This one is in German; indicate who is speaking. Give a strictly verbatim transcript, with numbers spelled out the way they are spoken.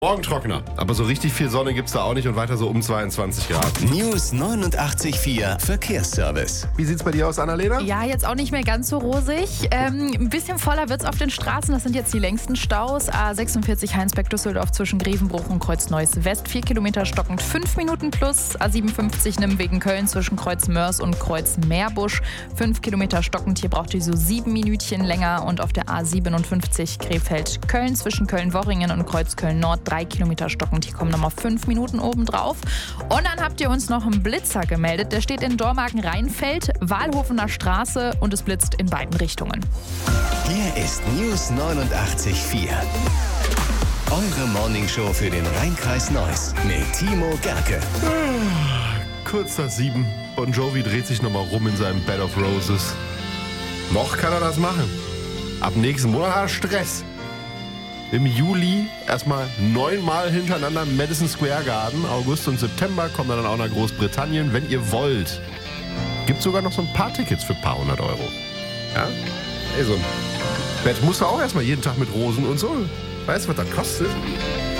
Speaker 1: Morgen trockener, aber so richtig viel Sonne gibt's da auch nicht und weiter so um zweiundzwanzig Grad.
Speaker 2: News neunundachtzig Komma vier Verkehrsservice.
Speaker 1: Wie sieht's bei dir aus, Annalena?
Speaker 3: Ja, jetzt auch nicht mehr ganz so rosig. Ähm, ein bisschen voller wird's auf den Straßen. Das sind jetzt die längsten Staus. A sechsundvierzig Heinsberg-Düsseldorf zwischen Grevenbruch und Kreuz-Neuss West. Vier Kilometer stockend, fünf Minuten plus. A siebenundfünfzig Nimwegen-Köln zwischen Kreuz-Mörs und Kreuz-Meerbusch. Fünf Kilometer stockend. Hier braucht ihr so sieben Minütchen länger. Und auf der A siebenundfünfzig Krefeld-Köln zwischen Köln-Worringen und Kreuz-Köln-Nord. Drei Kilometer stockend. Hier kommen nochmal fünf Minuten obendrauf. Und dann habt ihr uns noch einen Blitzer gemeldet. Der steht in Dormagen-Rheinfeld, Wahlhofener Straße und es blitzt in beiden Richtungen.
Speaker 2: Hier ist News neunundachtzig Komma vier. Eure Morningshow für den Rheinkreis Neuss mit Timo Gerke.
Speaker 1: Kurz nach sieben. Bon Jovi dreht sich nochmal rum in seinem Bed of Roses. Noch kann er das machen. Ab nächsten Monat hat er Stress. Im Juli erstmal neunmal hintereinander Madison Square Garden. August und September kommen dann auch nach Großbritannien. Wenn ihr wollt, gibt sogar noch so ein paar Tickets für ein paar hundert Euro. Ja? Ey, so ein Bett musst du auch erstmal jeden Tag mit Rosen und so. Weißt du, was das kostet?